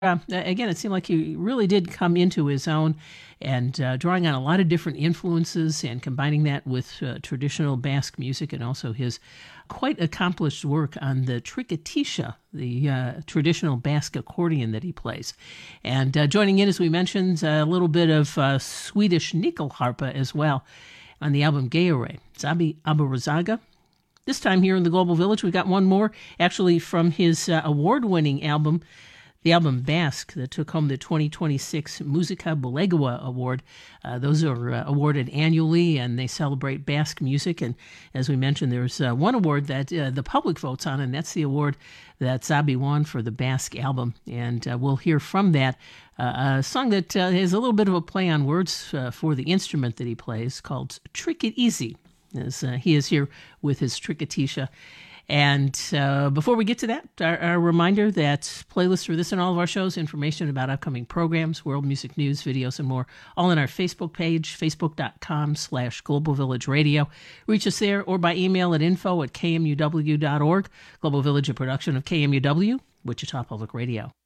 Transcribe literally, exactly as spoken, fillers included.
Uh, again, it seemed like he really did come into his own and uh, drawing on a lot of different influences and combining that with uh, traditional Basque music and also his quite accomplished work on the triquetisha, the uh, traditional Basque accordion that he plays. And uh, joining in, as we mentioned, a little bit of uh, Swedish nyckelharpa as well on the album Geore, Xabi Abourazzaga. This time here in the Global Village, we got one more, actually from his uh, award-winning album, the album Basque, that took home the twenty twenty-six Musica Bulegoa Award. Uh, those are uh, awarded annually, and they celebrate Basque music. And as we mentioned, there's uh, one award that uh, the public votes on, and that's the award that Xabi won for the Basque album. And uh, we'll hear from that uh, a song that uh, has a little bit of a play on words uh, for the instrument that he plays, called Trick It Easy, as uh, he is here with his triquetisha. And uh, before we get to that, our, our reminder that playlists for this and all of our shows, information about upcoming programs, world music news, videos, and more, all on our Facebook page, facebook.com slash Global Village Radio. Reach us there or by email at info at kmuw dot org. Global Village, a production of K M U W, Wichita Public Radio.